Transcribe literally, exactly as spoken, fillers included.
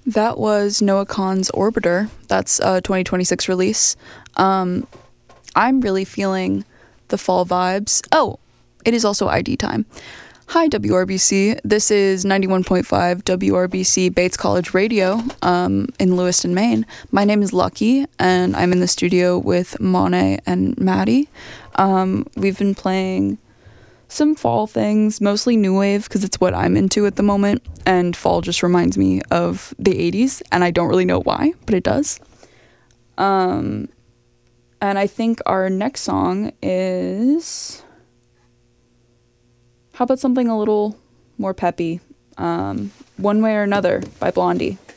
That was Noah Kahan's Orbiter. That's a twenty twenty-six release. Um, I'm really feeling the fall vibes. Oh, it is also I D time. Hi, W R B C. This is ninety-one point five W R B C Bates College Radio um, in Lewiston, Maine. My name is Lucky, and I'm in the studio with Monet and Maddie. Um, we've been playing some fall things, mostly new wave, because it's what I'm into at the moment, and fall just reminds me of the eighties, and I don't really know why, but it does. Um, and I think our next song is... How about something a little more peppy? Um, One Way or Another by Blondie.